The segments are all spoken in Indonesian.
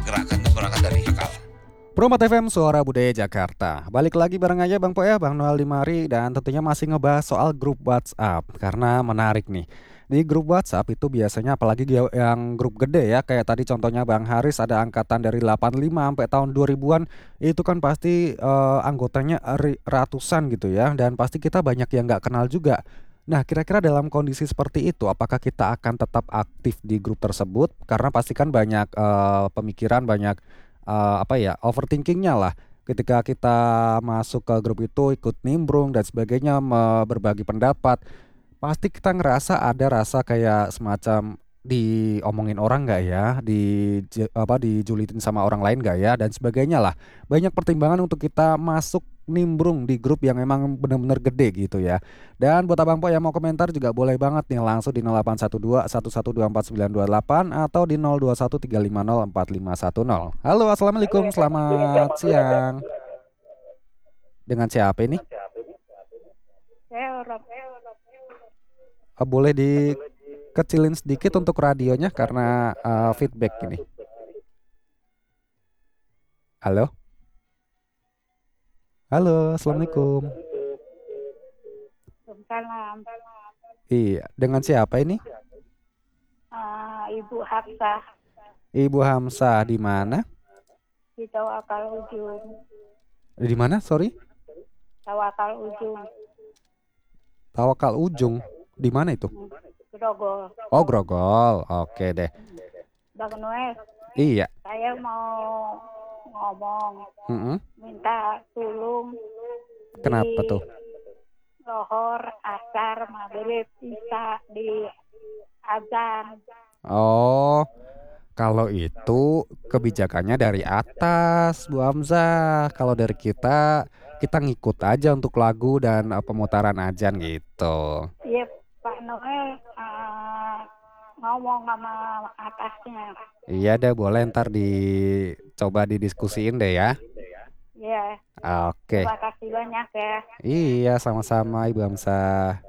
pergerakan itu berangkat dari akal. Promat FM Suara Budaya Jakarta. Balik lagi bareng aja Bang Po ya, Bang Noel Dimari, dan tentunya masih ngebahas soal grup WhatsApp karena menarik nih. Di grup WhatsApp itu biasanya apalagi yang grup gede ya, kayak tadi contohnya Bang Haris ada angkatan dari 85 sampai tahun 2000-an, itu kan pasti anggotanya ratusan gitu ya, dan pasti kita banyak yang nggak kenal juga. Nah, kira-kira dalam kondisi seperti itu, apakah kita akan tetap aktif di grup tersebut? Karena pasti kan banyak pemikiran, banyak apa ya, overthinkingnya lah. Ketika kita masuk ke grup itu ikut nimbrung dan sebagainya, berbagi pendapat, pasti kita ngerasa ada rasa kayak semacam diomongin orang nggak ya, dijulitin sama orang lain nggak ya, dan sebagainya lah. Banyak pertimbangan untuk kita masuk nimbrung di grup yang memang benar-benar gede gitu ya. Dan buat abang po yang mau komentar juga boleh banget nih, langsung di 0812 1124 928 atau di 0213504510. Halo, assalamualaikum, selamat siang. Dengan siapa ini? Boleh dikecilin sedikit untuk radionya karena feedback ini. Halo? Halo, assalamualaikum. Salam. Iya, dengan siapa ini? Ibu Hafsah Ibu Hamzah di mana? di Tawakal Ujung. Di mana? Sorry? Tawakal Ujung, Tawakal Ujung. Di mana itu? Grogol. Oh, Grogol. Oke deh. Bang Noel, Iya. saya mau ngomong, Mm-mm. minta tolong Kenapa tuh? lohor, asar, maghrib, isya di azan. Oh, kalau itu kebijakannya dari atas, Bu Hamzah. Kalau dari kita ngikut aja untuk lagu dan pemutaran azan gitu. Iya, Pak Noel ngomong sama atasnya. Iya deh, boleh ntar coba didiskusiin deh ya. Iya, Oke. terima kasih banyak ya. Iya, sama-sama Ibu Hamzah.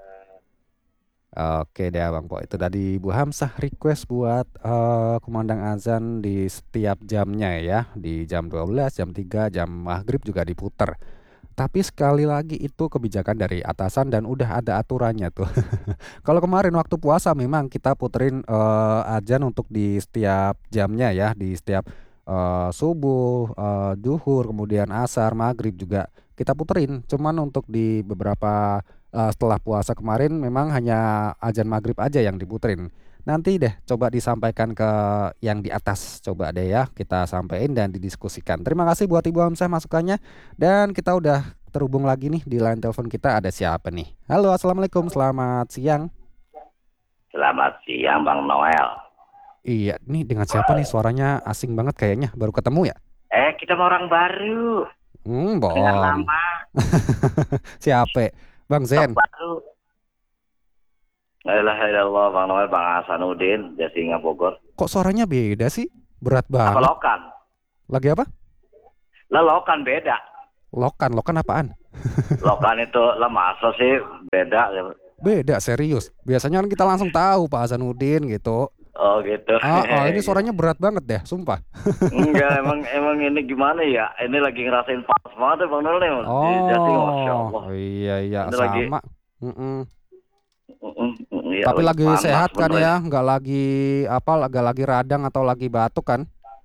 Oke deh Abang Po, itu tadi Ibu Hamzah request buat kumandang azan di setiap jamnya ya. Di jam 12, jam 3, jam maghrib juga diputer. Tapi sekali lagi itu kebijakan dari atasan dan udah ada aturannya tuh. Kalau kemarin waktu puasa memang kita puterin azan untuk di setiap jamnya ya, di setiap subuh, duhur, kemudian asar, maghrib juga kita puterin. Cuman untuk di beberapa setelah puasa kemarin memang hanya azan maghrib aja yang diputerin. Nanti deh coba disampaikan ke yang di atas, coba deh ya kita sampaikan dan didiskusikan. Terima kasih buat Ibu Hamzah masukannya, dan kita udah terhubung lagi nih di line telepon kita. Ada siapa nih? Halo, assalamualaikum, selamat siang. Selamat siang Bang Noel. Iya, nih dengan siapa nih? Suaranya asing banget kayaknya, baru ketemu ya? Kita mau orang baru. Dengan Bohong. lama. Siapa? Bang Zen. Baru. La ilaha illallah, Bang Noel, Bang Hasanuddin, Jasinga Bogor. Kok suaranya beda sih? Berat Apa banget. lokan? Lagi apa? Lokan beda. Lokan apaan? Lokan itu masa sih beda. Beda, serius. Biasanya kan kita langsung tahu Pak Hasanuddin gitu. Oh gitu. Ini suaranya berat banget deh, sumpah. Enggak, emang ini gimana ya? Ini lagi ngerasain panas banget ya Bang Noel nih. Jasinga, Masya Allah. Iya, Ini sama. Iya, Tapi lagi panas sehat kan bener. ya, nggak lagi radang atau lagi batuk kan?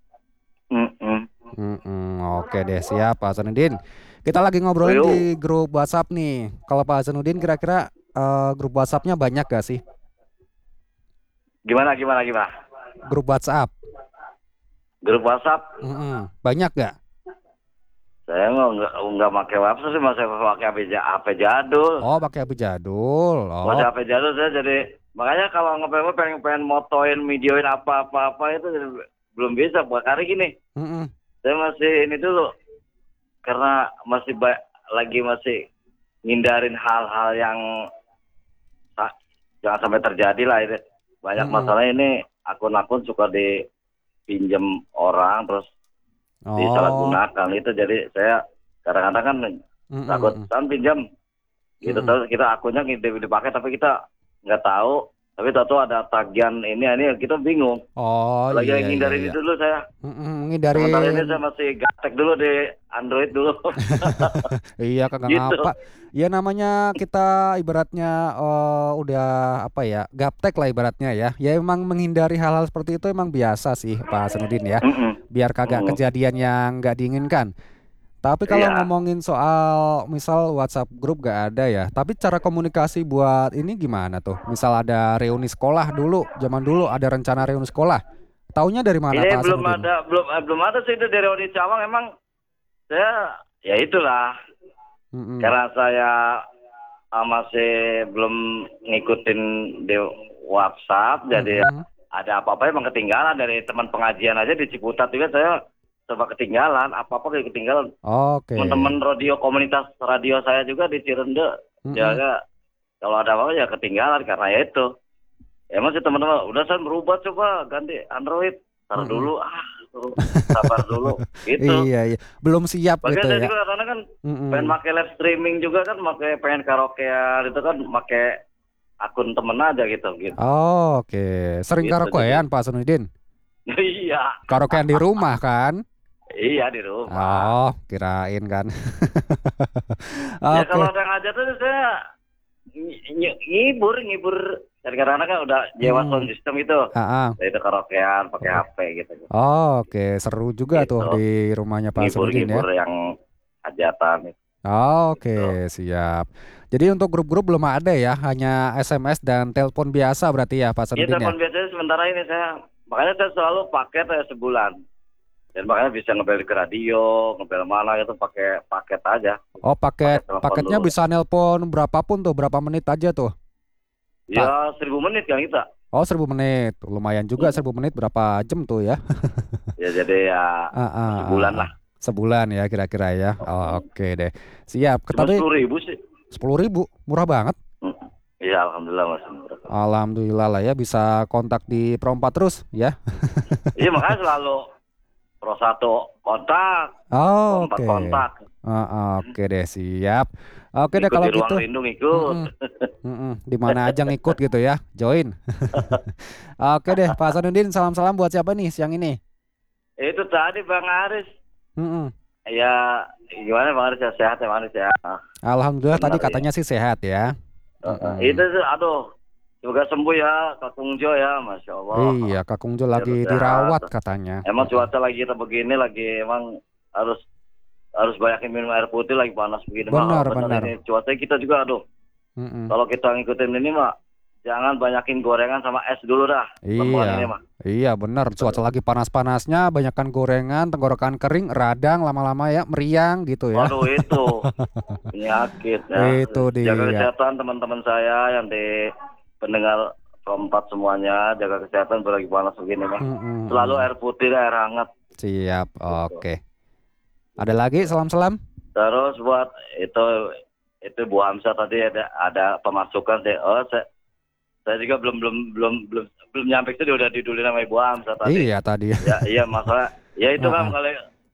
Oke deh, siap Pak Hasanuddin. Kita lagi ngobrolin di grup WhatsApp nih. Kalau Pak Hasanuddin kira-kira grup WhatsAppnya banyak gak sih? Gimana? Grup WhatsApp. Grup WhatsApp? Banyak gak? Saya nggak pakai WhatsApp sih, masih pakai HP jadul. Oh, pakai HP jadul. Oh. Masih HP jadul saya, jadi makanya kalau pengen motoin, videoin apa itu jadi belum bisa. Buat hari gini, saya masih ini dulu karena masih masih ngindarin hal-hal yang jangan sampai terjadi lah. Ini banyak masalah, ini akun-akun suka dipinjam orang terus disalahgunakan itu, jadi saya kadang-kadang kan takut pinjam gitu, terus kita akunnya dipakai tapi kita nggak tahu Tapi tahu ada tagihan ini kita bingung. Oh Lagi iya ngindarin iya. itu dulu saya. Sementara ini Ngindarin. saya masih gaptek dulu di Android dulu. Iya kagak Gitu. ngapa. Ya namanya kita ibaratnya udah apa ya, gaptek lah ibaratnya ya. Ya emang menghindari hal-hal seperti itu emang biasa sih Pak Hasanuddin ya. Mm-mm. Biar kagak Mm. kejadian yang nggak diinginkan. Tapi kalau Iya. ngomongin soal misal WhatsApp grup gak ada ya. Tapi cara komunikasi buat ini gimana tuh? Misal ada reuni sekolah dulu, zaman dulu ada rencana reuni sekolah. Taunya dari mana Ini Pak Hasanuddin? belum ada sih itu dari Odi Cawang. Emang saya ya itulah Mm-mm. karena saya masih belum ngikutin di WhatsApp, jadi Mm-mm. ada apa-apa emang ketinggalan dari teman pengajian aja di Ciputat juga saya coba ketinggalan, apa-apa kayak ketinggalan. Oke. Teman-teman radio komunitas radio saya juga di Cirende, Mm-mm. ya kalau ada apa-apa ya ketinggalan karena ya itu. Ya masih teman-teman, udah saya berubah coba ganti Android, taruh Mm-mm. dulu, sabar dulu, gitu. Iya iya. Belum siap Bagian gitu saya ya. juga karena kan Mm-mm. pengen pakai live streaming juga kan, pengen karaokean itu kan, pakai akun temen aja gitu. Oh, oke. Sering Gitu karaokean Pak Hasanuddin? Iya, Karaokean di rumah kan? iya di rumah. Oh, kirain kan. Ya Oke. kalau ada ngajak tuh saya ngibur. Dan karena kan udah nyewa sound system itu, Ah, ah. itu karaokean pakai HP gitu. Oh, oke. Seru juga tuh Gitu. di rumahnya Pak Hasanuddin ya. Ngibur yang hajatan. Oke, siap. Jadi untuk grup-grup belum ada ya, hanya SMS dan telepon biasa berarti ya Pak Iya, Hasanuddin ya. telepon biasanya sementara ini makanya saya selalu paket sebulan. Dan makanya bisa ngebel ke radio, ngebel mana itu pakai paket aja. Oh, Telepon paketnya dulu. bisa nelpon berapapun tuh, berapa menit aja tuh. Ya 1000 menit kan kita. Oh, 1000 menit. Lumayan juga 1000 menit berapa jam tuh ya? Ya jadi ya sebulan lah. Sebulan ya kira-kira ya. Oh, oke deh. Siap. Cuma Tapi 10.000 sih. 10.000 murah banget. Iya, alhamdulillah mas. Alhamdulillah lah ya, bisa kontak di Pro 4 terus ya. Iya makanya selalu Pro 1 kontak, Oh, Pro 4 oke. kontak. Oke deh, siap. Oke deh Ikut kalau di ruang gitu. lindung ikut. Di mana aja ngikut gitu ya, join. Oke deh, Pak Hasanuddin, salam-salam buat siapa nih siang ini? Itu tadi Bang Aris. Mm-mm. Ya gimana Bang Aris, ya sehat ya Bang Aris ya. Alhamdulillah Benar, tadi ya. katanya sih sehat ya. Itu tuh, aduh, semoga sembuh ya Kak Kungjo ya, Masya Allah. Iya, Kak Kungjo Ya, lagi sehat. dirawat katanya. Emang cuaca lagi kita begini, lagi emang harus banyakin minum air putih, lagi panas begini. Benar, Mah, benar. ini cuaca kita juga aduh. Kalau kita ngikutin ini mah jangan banyakin gorengan sama es dulu dah. Ini Iya, mah. iya benar. Cuaca lagi panas-panasnya, banyakkan gorengan, tenggorokan kering, radang lama-lama ya, meriang gitu ya. Waduh itu penyakit ya. Itu Jaga dia. kesehatan teman-teman saya yang di pendengar Pro 4 semuanya, jaga kesehatan lagi panas begini mah. Selalu air putih, air hangat. Siap, oke. Ada lagi salam-salam? Terus buat itu Bu Hamzah tadi ada pemasukan deh. Oh, saya juga belum nyampe itu udah didulin sama Ibu Hamzah tadi. Iya tadi. Ya iya masalah ya itu kan kalau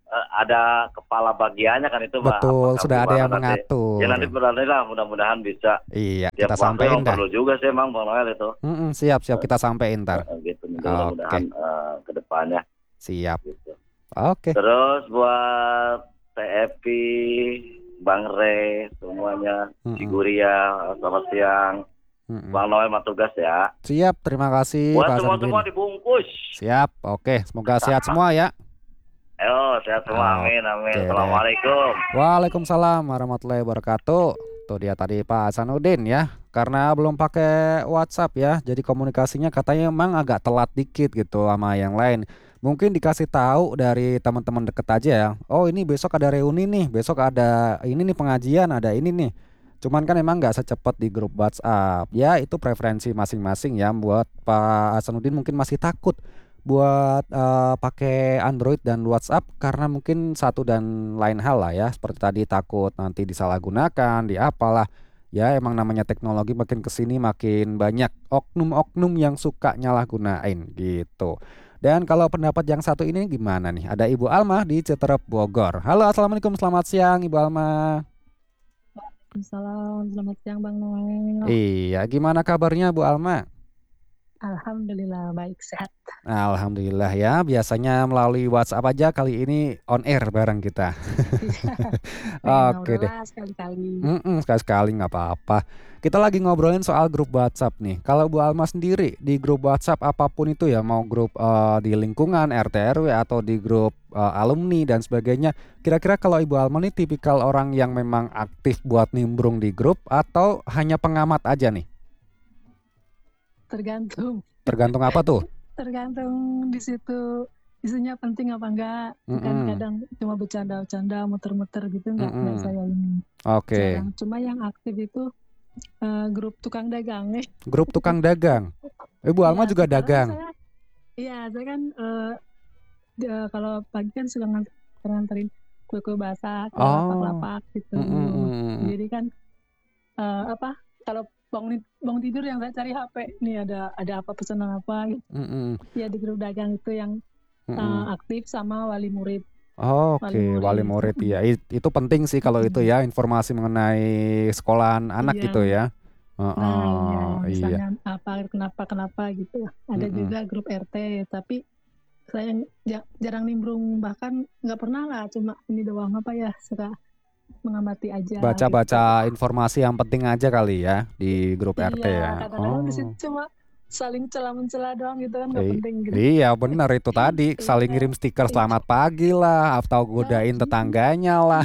ada kepala bagiannya kan itu Pak. Betul, Apakah sudah ada yang nanti? mengatur. Ya nanti berarti lah mudah-mudahan bisa. Iya, Tiap kita waktu sampein emang dah. perlu juga sih emang Bang Noel itu. Siap kita sampein ntar. Gitu mudah-mudahan ke depannya. Siap. Gitu. Oke. Terus buat TFP, Bang Re, semuanya, Siguria, selamat siang. Bang Noel mah tugas ya. Siap, terima kasih Buat Pak semua Hasanuddin. dibungkus. Siap, oke. Semoga sehat semua ya. Ayo, sehat semua. Amin, amin. Oke deh. Assalamualaikum. Waalaikumsalam warahmatullahi wabarakatuh. Tuh dia tadi Pak Hasanuddin ya. Karena belum pakai WhatsApp ya, jadi komunikasinya katanya emang agak telat dikit gitu sama yang lain. Mungkin dikasih tahu dari teman-teman deket aja ya. Oh ini besok ada reuni nih, besok ada ini nih pengajian, ada ini nih. Cuman kan emang nggak secepat di grup WhatsApp. Ya itu preferensi masing-masing ya. Buat Pak Hasanuddin mungkin masih takut buat pakai Android dan WhatsApp karena mungkin satu dan lain hal lah ya. Seperti tadi takut nanti disalahgunakan, di apalah. Ya emang namanya teknologi makin kesini makin banyak oknum-oknum yang suka nyalahgunain gitu. Dan kalau pendapat yang satu ini gimana nih? Ada Ibu Alma di Citerep Bogor. Halo, assalamualaikum, selamat siang Ibu Alma. Assalamualaikum, selamat siang Bang Noel. Iya, gimana kabarnya Bu Alma? Alhamdulillah baik sehat. Alhamdulillah ya, biasanya melalui WhatsApp aja, kali ini on air bareng kita. Pengen Oke ngobrol deh. lah sekali-kali. Sekali-sekali nggak apa-apa. Kita lagi ngobrolin soal grup WhatsApp nih. Kalau Bu Alma sendiri di grup WhatsApp apapun itu ya, mau grup di lingkungan RT RW atau di grup alumni dan sebagainya. Kira-kira kalau Ibu Alma nih tipikal orang yang memang aktif buat nimbrung di grup atau hanya pengamat aja nih? Tergantung. Tergantung apa tuh? Tergantung di situ isunya penting apa enggak. Kan kadang cuma bercanda-bercanda, muter-muter gitu enggak saya ini. Oke. Cuma yang aktif itu grup tukang dagang. Grup tukang dagang. Ibu Alma juga dagang. Iya, saya kan kalau pagi kan suka nganterin kue-kue basah ke lapak-lapak gitu. Jadi kan kalau bangun tidur yang saya cari HP nih ada apa pesanan apa gitu. Ya di grup dagang itu yang aktif sama wali murid. Oke, wali murid ya. Itu penting sih kalau itu ya, informasi mengenai sekolahan anak gitu ya. Misalnya apa kenapa gitu. Ada juga grup RT, tapi saya jarang nimbrung, bahkan nggak pernah lah, cuma ini doang suka mengamati aja. Baca-baca gitu. Informasi yang penting aja kali ya di grup RT ya. Kadang-kadang di situ cuma saling mencela doang gitu kan, nggak penting gitu. Iya benar itu tadi, saling ngirim stiker selamat pagi lah, atau godain tetangganya lah.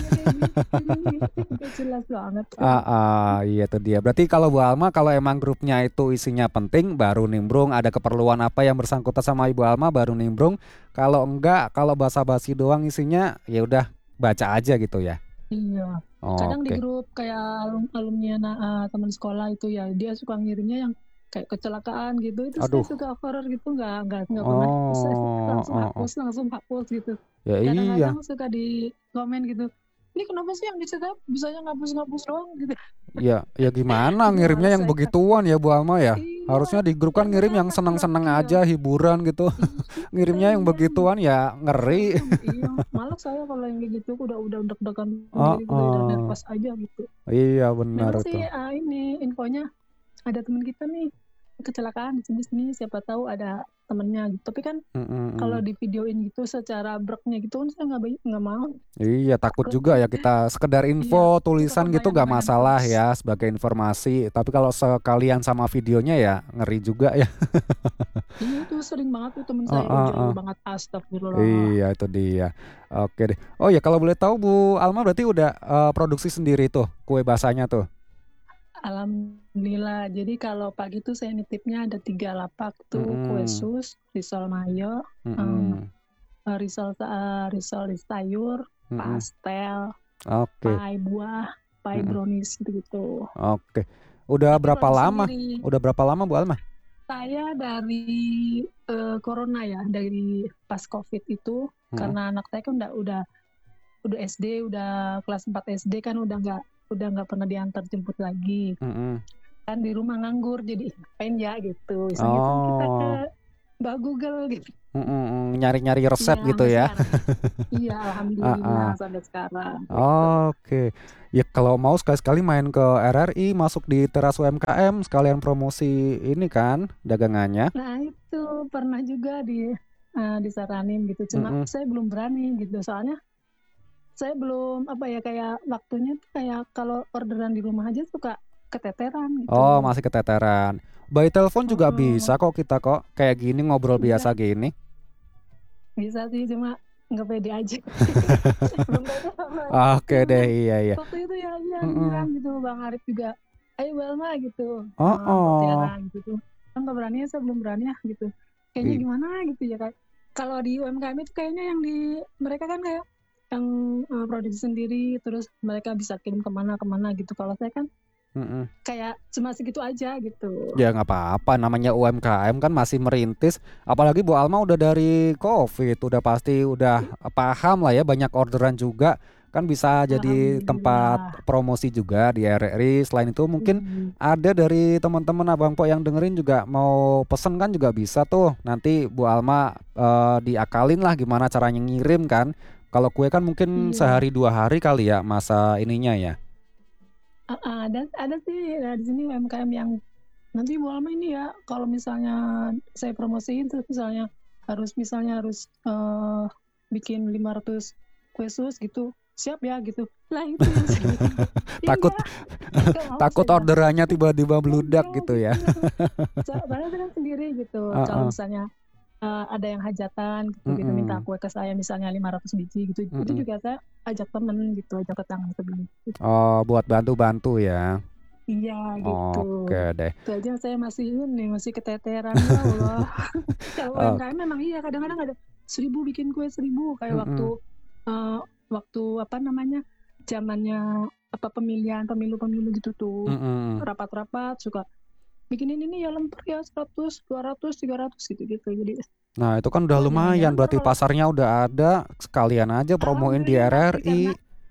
Jelas banget. Iya itu dia. Berarti kalau Bu Alma, kalau emang grupnya itu isinya penting baru nimbrung, ada keperluan apa yang bersangkutan sama Ibu Alma baru nimbrung. Kalau enggak, kalau basa-basi doang isinya ya udah baca aja gitu ya. Iya. Kadang di grup kayak alumni teman sekolah itu ya, dia suka ngirimnya yang kayak kecelakaan gitu, itu saya suka horor gitu, nggak pernah langsung hapus gitu. Ya kadang-kadang suka di komen gitu, ini kenapa sih yang dicetak bisanya ngapus doang gitu. Ya gimana ngirimnya yang begituan ya Bu Alma ya. Harusnya di grup kan ngirim yang senang-senang aja, hiburan gitu. Ngirimnya yang begituan ya ngeri. Iya, malah saya kalau yang kayak gitu udah deg-degan sendiri gitu, udah nervous aja gitu. Iya benar memang itu. Sih ini infonya ada teman kita nih kecelakaan di sini, siapa tahu ada temennya gitu. Tapi kan kalau di videoin gitu secara breknya gitu kan saya nggak mau. Iya takut juga ya, kita sekedar info tulisan gitu nggak masalah ya sebagai informasi. Tapi kalau sekalian sama videonya ya ngeri juga ya. Iya itu sering banget tuh temen saya jauh banget, astagfirullah. Iya itu dia. Oke deh. Oh ya kalau boleh tahu Bu Alma berarti udah produksi sendiri tuh kue basahnya tuh? Alhamdulillah. Jadi kalau pagi tuh saya nitipnya ada 3 lapak tuh, kue sus, risol mayo, risol di sayur, pastel, pie buah, pie brownies gitu. Oke. Udah berapa lama? Udah berapa lama Bu Alma? Saya dari corona ya, dari pas COVID itu, karena anak saya kan udah SD, udah kelas 4 SD kan udah nggak pernah diantar jemput lagi. Kan di rumah nganggur, jadi ngapain ya gitu. Misalnya kita ke Mbak Google gitu. Nyari-nyari resep gitu ya. Iya, alhamdulillah sampai sekarang. Oke. Ya kalau mau sekali-sekali main ke RRI, masuk di teras UMKM, sekalian promosi ini kan dagangannya. Nah itu pernah juga disaranin gitu, cuma saya belum berani gitu, soalnya saya belum kayak waktunya tuh kayak kalau orderan di rumah aja suka keteteran gitu. Oh masih keteteran. By telepon juga bisa kok, kita kok kayak gini ngobrol biasa gini. Bisa sih, cuma nggak pede aja. Oke deh, iya. Waktu itu ya gitu, Bang Arif juga, ayo Balma gitu. Gitu. Kan nggak berani, saya belum berani ya gitu. Kayaknya gimana gitu ya, kayak kalau di UMKM itu kayaknya yang mereka kan kayak yang produksi sendiri, terus mereka bisa kirim kemana gitu. Kalau saya kan kayak cuma segitu aja gitu. Ya nggak apa-apa, namanya UMKM kan masih merintis. Apalagi Bu Alma udah dari COVID, udah pasti udah paham lah ya, banyak orderan juga. Kan bisa jadi tempat promosi juga di RRI. Selain itu mungkin ada dari teman-teman Abang Po yang dengerin juga mau pesen kan juga bisa tuh. Nanti Bu Alma diakalin lah gimana caranya ngirim kan. Kalau kue kan mungkin sehari 2 hari kali ya masa ininya ya. Ada sih di sini UMKM yang nanti Bu Alma ini ya, kalau misalnya saya promosiin terus misalnya harus bikin 500 kue sus gitu, siap ya gitu. Lah itu yang saya Takut takut orderannya tiba-tiba meludak gitu ya. Padahal saya sendiri gitu. Kalau misalnya ada yang hajatan gitu, minta kue ke saya misalnya 500 biji gitu, itu juga saya ajak temen gitu, ajak tetangga temen gitu. Oh, buat bantu-bantu ya. Iya gitu. Oke deh. Itu aja saya masih keteteran ya Allah. Kalau UMKM memang iya, kadang-kadang ada 1000 bikin kue 1000 kayak waktu apa namanya, zamannya pemilu gitu tuh, rapat-rapat suka bikinin ini ya lemper ya 100, 200, 300 gitu. Jadi nah itu kan udah lumayan, berarti pasarnya udah ada, sekalian aja promoin di RRI.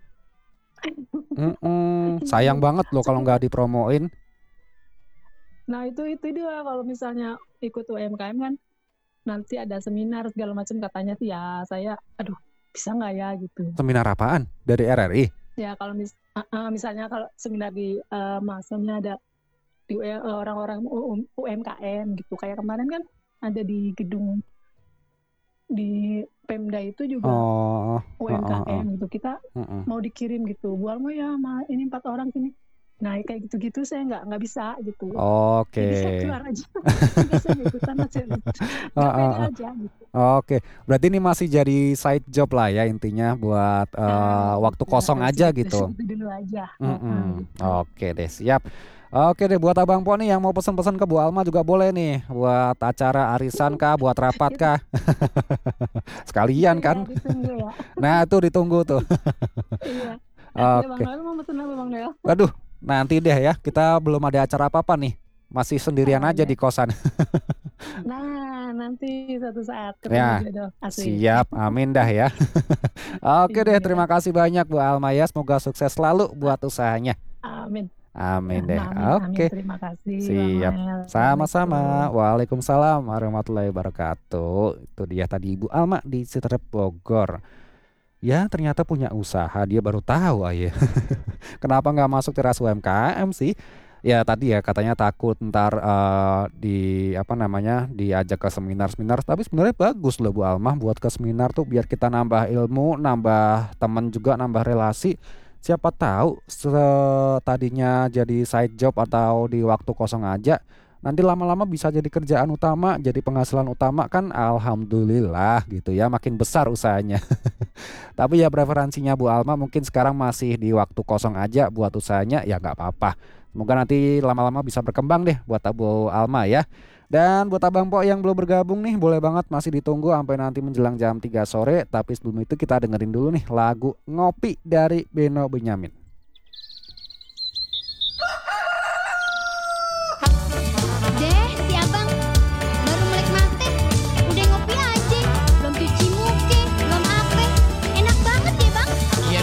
Sayang banget loh kalau nggak dipromoin. Nah itu dia, kalau misalnya ikut UMKM kan nanti ada seminar segala macam katanya sih ya, saya aduh bisa nggak ya gitu. Seminar apaan dari RRI? Ya kalau misalnya kalau seminar di maksudnya ada di orang-orang UMKM gitu, kayak kemarin kan ada di gedung di Pemda itu juga UMKM gitu, kita mau dikirim gitu, Bu Alma ya ini 4 orang sini. Nah kayak gitu-gitu saya nggak bisa gitu. Oke. Jadi saya keluar aja. Saya ikutan aja gitu. Oke, berarti ini masih jadi side job lah ya intinya buat waktu kosong aja gitu. Dulu aja. Oke deh, siap. Oke deh, buat Abang Po nih yang mau pesan-pesan ke Bu Alma juga boleh nih, buat acara arisan kah, buat rapat kah. Sekalian kan. Ya. Nah itu ditunggu tuh. Iya. Oke. Bang Noel mau pesan apa Bang Noel? Waduh, nanti deh ya, kita belum ada acara apa-apa nih, masih sendirian aja di kosan. Nah nanti suatu saat ya, siap, amin dah ya. Oke deh, terima kasih banyak Bu Alma ya, semoga sukses selalu buat usahanya. Amin deh. Oke. Terima kasih. Siap. Sama-sama. Waalaikumsalam warahmatullahi wabarakatuh. Itu dia tadi Ibu Alma di Citerep Bogor. Ya ternyata punya usaha, dia baru tahu aja. Kenapa nggak masuk teras UMKM sih? Ya tadi ya katanya takut ntar diajak ke seminar-seminar. Tapi sebenarnya bagus loh Bu Alma buat ke seminar tuh, biar kita nambah ilmu, nambah teman juga, nambah relasi. Siapa tahu tadinya jadi side job atau di waktu kosong aja, nanti lama-lama bisa jadi kerjaan utama, jadi penghasilan utama kan, alhamdulillah gitu ya, makin besar usahanya. Tapi ya preferensinya Bu Alma mungkin sekarang masih di waktu kosong aja buat usahanya, ya nggak apa-apa. Semoga nanti lama-lama bisa berkembang deh buat Bu Alma ya. Dan buat Abang Po yang belum bergabung nih, boleh banget masih ditunggu sampai nanti menjelang jam 3 sore. Tapi sebelum itu kita dengerin dulu nih lagu Ngopi dari Beno Benyamin.